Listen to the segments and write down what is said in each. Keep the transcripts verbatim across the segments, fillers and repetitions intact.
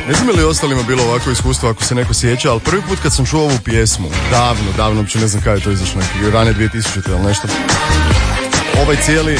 Ne znam li ostalima bilo ovako iskustvo ako se neko sjeća, ali prvi put kad sam čuo ovu pjesmu, davno, davno, uopće ne znam kada je to izašlo, neki rane dvije tisućite ili nešto, ovaj cijeli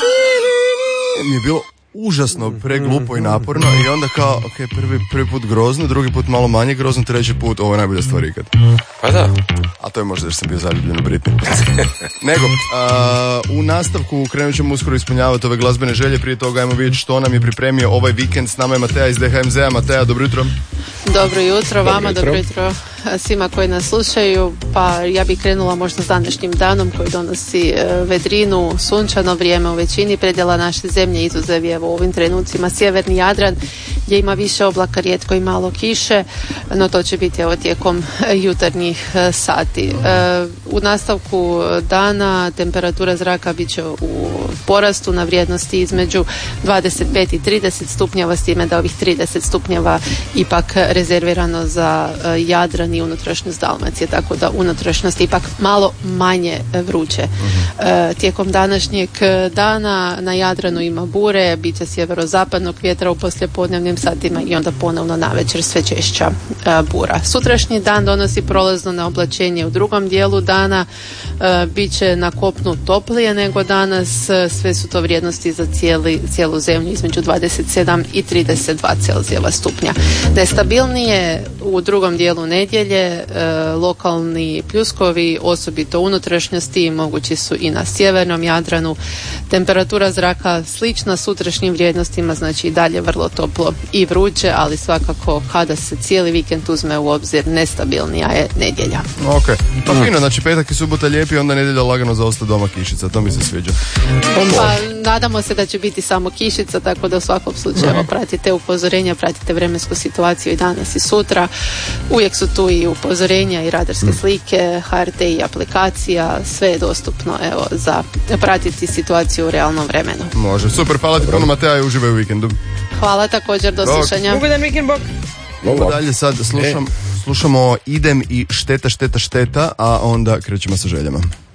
mi je bilo užasno preglupo i naporno i onda kao, ok, prvi, prvi put grozno, drugi put malo manje grozno, treći put ovo je najbolja stvar ikad. Pa da. A to je možda jer sam bio zaljubljen u Britney. Nego, uh, u nastavku krenut ćemo uskoro ispunjavati ove glazbene želje, prije toga ajmo vidjeti što nam je pripremio ovaj vikend. S nama je Mateja iz D H M Z-a. Mateja, dobro jutro. Dobro jutro vama, dobro jutro svima koji nas slušaju. Pa ja bih krenula možda s današnjim danom koji donosi vedrinu, sunčano vrijeme u većini predjela naše zemlje, izuzev je u ovim trenucima sjeverni Jadran gdje ima više oblaka, rijetko i malo kiše, no to će biti evo tijekom jutarnjih sati. U nastavku dana temperatura zraka bit će u porastu na vrijednosti između dvadeset pet i trideset stupnjeva, s time da ovih trideset stupnjeva ipak rezervirano za Jadran i unutrašnjost Dalmacije, tako da unutrašnjost ipak malo manje vruće. Uh-huh. Tijekom današnjeg dana na Jadranu ima bure, bit će sjeverozapadnog vjetra u poslijepodnevnim satima i onda ponovno navečer sve češća uh, bura. Sutrašnji dan donosi prolazno neoblačenje u drugom dijelu dana, uh, bit će na kopnu toplije nego danas, sve su to vrijednosti za cijeli, cijelu zemlju između dvadeset sedam i trideset dva Celzijeva stupnja. Nestabilnije u drugom dijelu nedjelje, e, lokalni pljuskovi, osobito unutrašnjosti, mogući su i na sjevernom Jadranu. Temperatura zraka slična sutrašnjim vrijednostima, znači i dalje vrlo toplo i vruće, ali svakako kada se cijeli vikend uzme u obzir, nestabilnija je nedjelja. Ok, pa fino, znači petak i subota lijepi, onda nedjelja lagano za osta doma kišica, to mi se sviđa. Pa nadamo se da će biti samo kišica, tako da u svakom slučaju pratite upozorenja, pratite vremensku situaciju i danas i sutra. Uvijek su tu i upozorenja i radarske slike, H R T i aplikacija, sve je dostupno evo za pratiti situaciju u realnom vremenu. Može, super, hvala ti puno Mateja i uživaj u vikendu. Hvala također, do slušanja. Ugodan vikend, bok. Idemo dalje sad, slušam, slušamo Idem i Šteta, šteta, šteta, a onda krećemo sa željama.